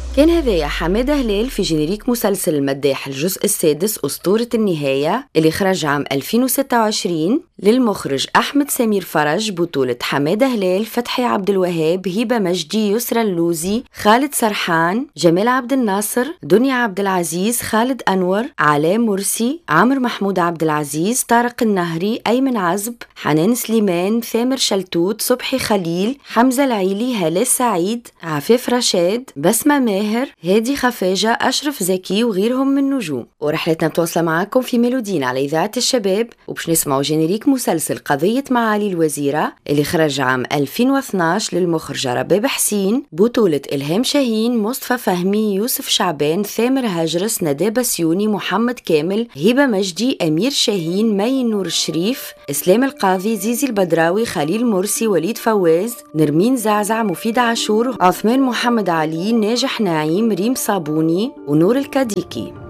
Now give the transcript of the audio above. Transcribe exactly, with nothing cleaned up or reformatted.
كان هذايا حمادة هلال في جينيريك مسلسل المداح الجزء السادس أسطورة النهاية اللي خرج عام ألفين وستة وعشرين للمخرج أحمد سمير فرج، بطولة حمادة هلال، فتحي عبد الوهاب، هبة مجدي، يسرى اللوزي، خالد سرحان، جمال عبد الناصر، دنيا عبد العزيز، خالد أنور، علاء مرسي، عامر محمود عبد العزيز، طارق النهري، أيمن عزب، حنان سليمان، ثامر شلتوت، صبحي خليل، حمزة العيلي، هالة سعيد، عفاف رشاد، بسمة ماهر، هادي خفاجة، أشرف زكي وغيرهم من نجوم. ورحلتنا بتوصل معاكم في ميلودين على إذاعة الشباب، وبش نسمعوا جينيريك مسلسل قضية معالي الوزيرة اللي خرج عام ألفين واثناش للمخرجة رباب حسين، بطولة إلهام شاهين، مصطفى فهمي، يوسف شعبان، ثامر هاجرس، ندى بسيوني، محمد كامل، هبة مجدي، أمير شاهين، مي نور الشريف، إسلام القاضي، زيزي البدراوي، خليل مرسي، وليد فواز، نرمين زعزع، مفيد عاشور، عثمان محمد علي، ناجح نعيم، ريم صابوني ونور الكاديكي.